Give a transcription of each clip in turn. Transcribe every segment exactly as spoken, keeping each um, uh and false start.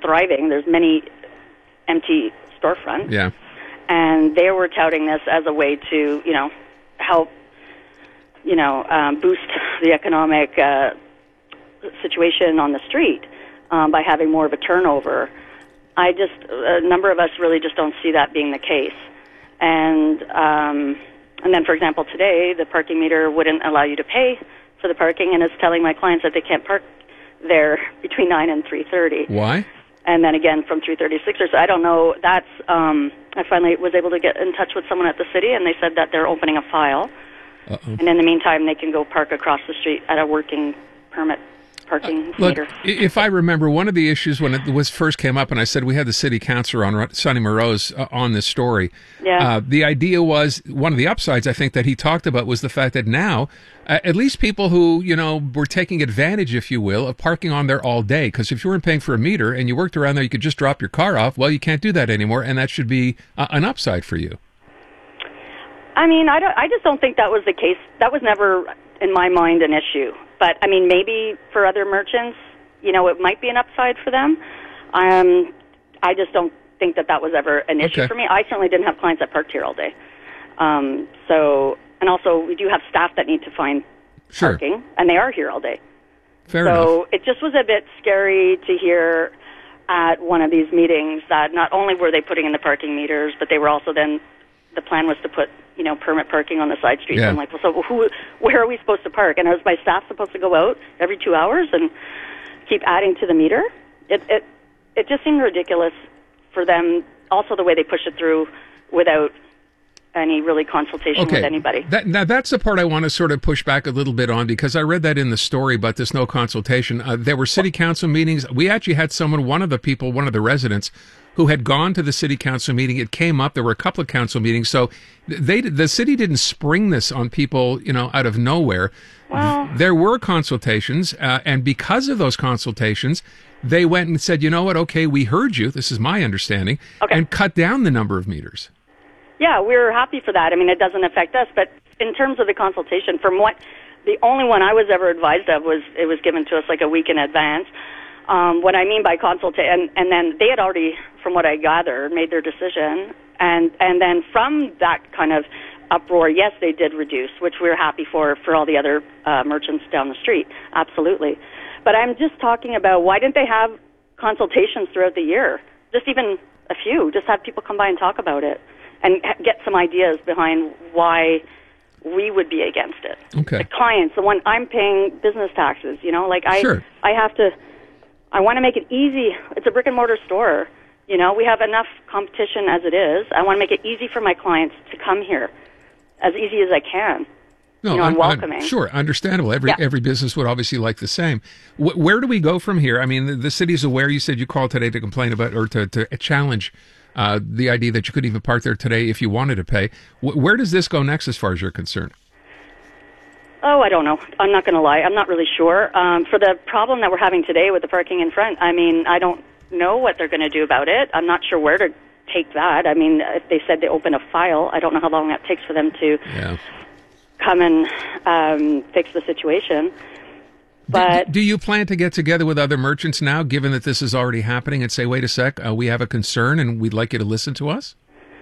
thriving. There's many empty storefronts. Yeah. And they were touting this as a way to, you know, help, you know, um, boost the economic uh, situation on the street um, by having more of a turnover. I just, a number of us really just don't see that being the case. And um, and then, for example, today, the parking meter wouldn't allow you to pay for the parking, and it's telling my clients that they can't park there between nine and three thirty. Why? And then again from three thirty to six. So I don't know. That's, um, I finally was able to get in touch with someone at the city, and they said that they're opening a file. Uh-oh. And in the meantime, they can go park across the street at a working permit parking uh, look, meter. If I remember, one of the issues when it was first came up, and I said we had the city councilor on, Sonny Morose, uh, on this story. Yeah. Uh, the idea was, one of the upsides I think that he talked about was the fact that now, uh, at least people who, you know, were taking advantage, if you will, of parking on there all day. Because if you weren't paying for a meter and you worked around there, you could just drop your car off. Well, you can't do that anymore, and that should be uh, an upside for you. I mean, I, don't, I just don't think that was the case. That was never, in my mind, an issue. But, I mean, maybe for other merchants, you know, it might be an upside for them. Um, I just don't think that that was ever an issue Okay. for me. I certainly didn't have clients that parked here all day. Um, so, and also, we do have staff that need to find Sure. parking, and they are here all day. Fair so enough. it just was a bit scary to hear at one of these meetings that not only were they putting in the parking meters, but they were also then, the plan was to put, you know, permit parking on the side streets. Yeah. I'm like, well, so who, where are we supposed to park? And is my staff supposed to go out every two hours and keep adding to the meter? It it it just seemed ridiculous for them. Also, the way they push it through without any really consultation Okay. with anybody. That, now, that's the part I want to sort of push back a little bit on, because I read that in the story, but there's no consultation. Uh, there were city council meetings. We actually had someone, one of the people, one of the residents, who had gone to the city council meeting. It came up. There were a couple of council meetings. So they, the city didn't spring this on people, you know, out of nowhere. Well, There were consultations, uh, and because of those consultations, they went and said, you know what, okay, we heard you, this is my understanding, Okay. and cut down the number of meters. yeah, we were happy for that. I mean, it doesn't affect us, but in terms of the consultation, from what the only one I was ever advised of was it was given to us like a week in advance. Um, what I mean by consultation, and, and then they had already, from what I gathered, made their decision, and and then from that kind of uproar, yes, they did reduce, which we were happy for for all the other uh, merchants down the street, absolutely. But I'm just talking about, why didn't they have consultations throughout the year? Just even a few, just have people come by and talk about it, and get some ideas behind why we would be against it. Okay. The clients, the one I'm paying business taxes, you know, like I, Sure. I have to, I want to make it easy. It's a brick and mortar store. You know, we have enough competition as it is. I want to make it easy for my clients to come here, as easy as I can. No, you know, and un- un- welcoming. sure, understandable. Every Yeah. every business would obviously like the same. Wh- where do we go from here? I mean, the, the city's aware. You said you called today to complain about, or to, to challenge uh, the idea that you couldn't even park there today if you wanted to pay. Wh- where does this go next, as far as you're concerned? Oh, I don't know. I'm not going to lie. I'm not really sure. Um, for the problem that we're having today with the parking in front, I mean, I don't know what they're going to do about it. I'm not sure where to take that. I mean, if they said they open a file, I don't know how long that takes for them to Yeah. come and um, fix the situation. But do, do you plan to get together with other merchants now, given that this is already happening, and say, wait a sec, uh, we have a concern and we'd like you to listen to us?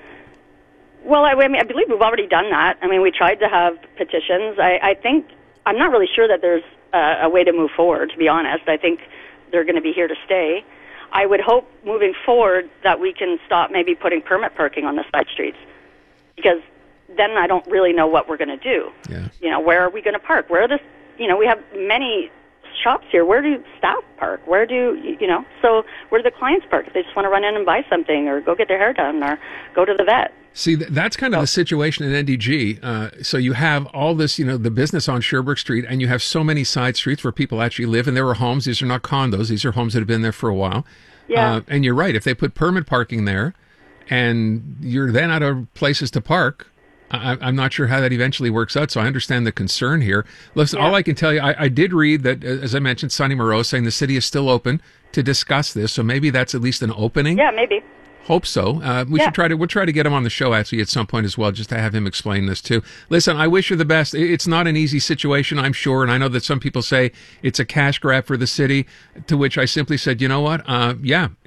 Well, I, I mean, I believe we've already done that. I mean, we tried to have petitions. I, I think, I'm not really sure that there's a, a way to move forward, to be honest. I think they're going to be here to stay. I would hope moving forward that we can stop maybe putting permit parking on the side streets, because then I don't really know what we're going to do. Yeah. You know, where are we going to park? Where are the, you know, we have many shops here. Where do staff park? Where do, you know, so where do the clients park if they just want to run in and buy something or go get their hair done or go to the vet? See, th- that's kind of the situation in N D G. Uh, so you have all this, you know, the business on Sherbrooke Street, and you have so many side streets where people actually live, and there are homes. These are not condos. These are homes that have been there for a while. Yeah. Uh, and you're right. If they put permit parking there and you're then out of places to park, I, I'm not sure how that eventually works out. So I understand the concern here. Listen, Yeah. all I can tell you, I, I did read that, uh, as I mentioned, Sonny Morose saying the city is still open to discuss this. So maybe that's at least an opening. Yeah, maybe. Hope so. Uh, we Yeah. should try to. We'll try to get him on the show actually at some point as well, just to have him explain this too. Listen, I wish you the best. It- It's not an easy situation, I'm sure, and I know that some people say it's a cash grab for the city. To which I simply said, you know what? Uh, yeah,